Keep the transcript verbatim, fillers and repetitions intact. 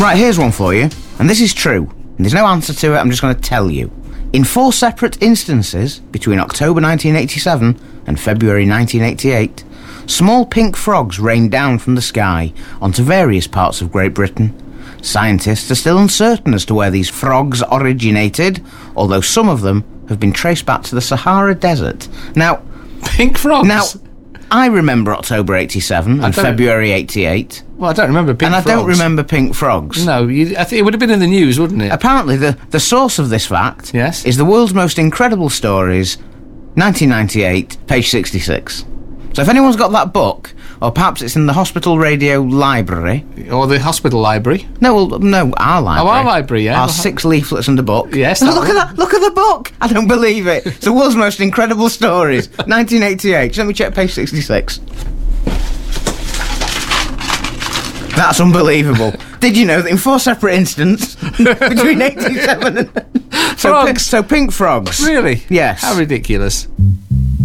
Right, here's one for you, and this is true. And there's no answer to it, I'm just going to tell you. In four separate instances, between October nineteen eighty-seven and February nineteen eighty-eight, small pink frogs rained down from the sky onto various parts of Great Britain. Scientists are still uncertain as to where these frogs originated, although some of them have been traced back to the Sahara Desert. Now, Pink frogs? Now, I remember October eighty-seven and February eighty-eight. Well, I don't remember pink and frogs. And I don't remember pink frogs. No, you, I think it would have been in the news, wouldn't it? Apparently, the, the source of this fact yes? is the World's Most Incredible Stories, nineteen ninety-eight, page sixty-six. So if anyone's got that book, or perhaps it's in the hospital radio library... Or the hospital library. No, well, no, our library. Oh, our library, yeah. Our six leaflets and a book. Yes. Oh, look at that, look at the book! I don't believe it. It's the World's Most Incredible Stories, nineteen eighty-eight. Let me check page sixty-six. That's unbelievable. Did you know that in four separate instances, between eighty-seven and... So, frogs. so pink frogs. Really? Yes. How ridiculous.